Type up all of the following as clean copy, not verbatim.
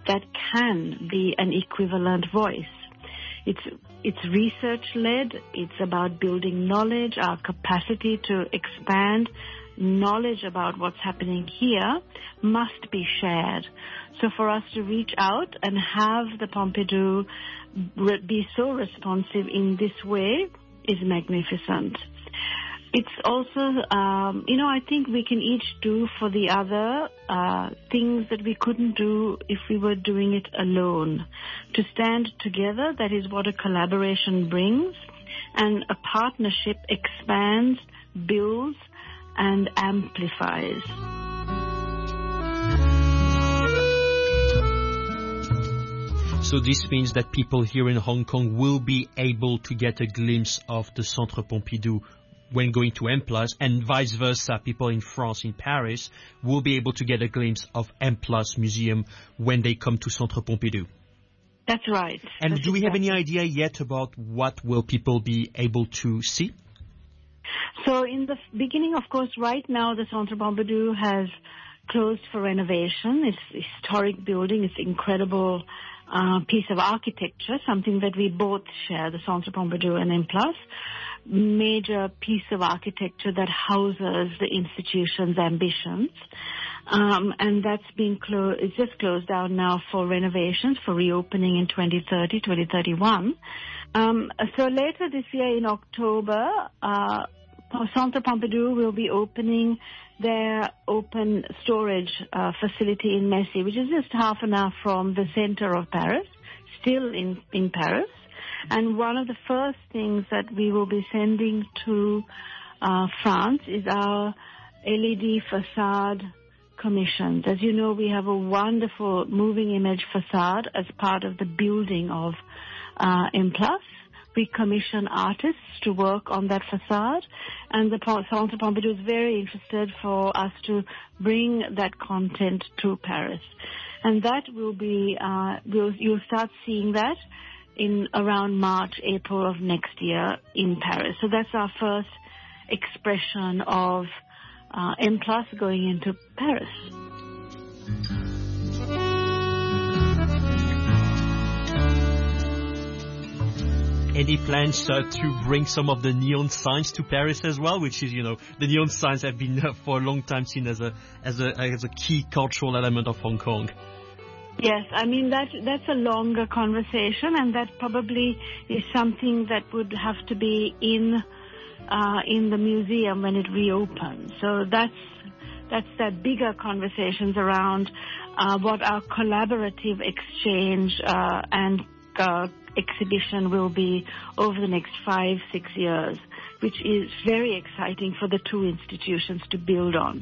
that can be an equivalent voice. It's research-led. It's about building knowledge, our capacity to expand knowledge about what's happening here must be shared. So for us to reach out and have the Pompidou be so responsive in this way is magnificent. It's also, I think we can each do for the other things that we couldn't do if we were doing it alone. To stand together, that is what a collaboration brings, and a partnership expands, builds, and amplifies. So this means that people here in Hong Kong will be able to get a glimpse of the Centre Pompidou when going to M+, and vice versa, people in France, in Paris, will be able to get a glimpse of M+ Museum when they come to Centre Pompidou. That's right. And That's do we have exactly. any idea yet about what will people be able to see? So in the beginning, of course, right now the Centre Pompidou has closed for renovation. It's a historic building. It's incredible piece of architecture, something that we both share, the Centre Pompidou and M+. Major piece of architecture that houses the institution's ambitions. And that's been it's just closed down now for renovations, for reopening in 2030, 2031. So later this year in October, Centre Pompidou will be opening their open storage facility in Messy, which is just half an hour from the center of Paris, still in Paris. And one of the first things that we will be sending to France is our LED facade commissions. As you know, we have a wonderful moving image facade as part of the building of M+. We commission artists to work on that facade, and the Centre Pompidou is very interested for us to bring that content to Paris. And that will be, you'll start seeing that in around March, April of next year in Paris. So that's our first expression of M+ going into Paris. Any plans to bring some of the neon signs to Paris as well, which is, the neon signs have been for a long time seen as a key cultural element of Hong Kong? Yes, I mean that's a longer conversation, and that probably is something that would have to be in the museum when it reopens. So that's that bigger conversations around what our collaborative exchange and exhibition will be over the next 5-6 years, which is very exciting for the two institutions to build on.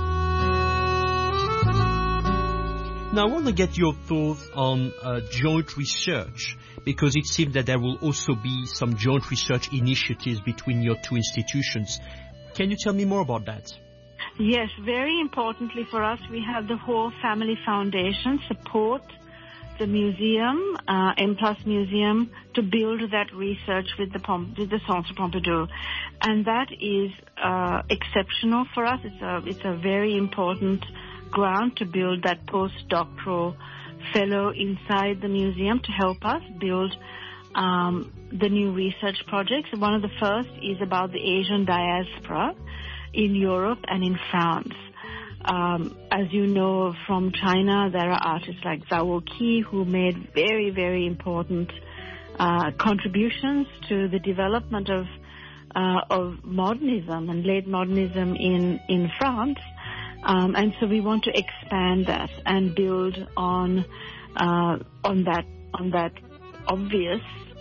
Now, I want to get your thoughts on joint research, because it seems that there will also be some joint research initiatives between your two institutions. Can you tell me more about that? Yes, very importantly for us, we have the whole Family Foundation support the museum, M+ Museum, to build that research with the Centre Pompidou. And that is exceptional for us. It's a very important grant to build that postdoctoral fellow inside the museum to help us build the new research projects. One of the first is about the Asian diaspora in Europe and in France. As you know, from China, there are artists like Zhao Qi who made very, very important contributions to the development of modernism and late modernism in France. And so we want to expand that and build on that obvious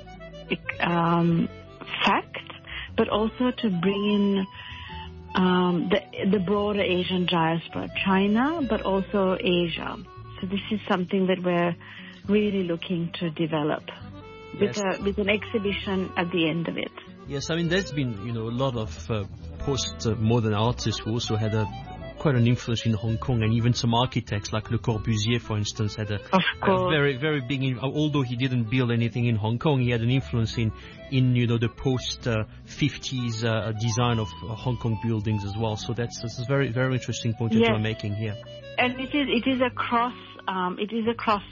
fact, but also to bring in the broader Asian diaspora, China, but also Asia. So this is something that we're really looking to develop with an exhibition at the end of it. Yes, I mean, there's been, a lot of post-modern artists who also had quite an influence in Hong Kong, and even some architects like Le Corbusier, for instance, had a very, very big, although he didn't build anything in Hong Kong, he had an influence in the post-50s design of Hong Kong buildings as well. So that's a very, very interesting point that you're making here. And it is across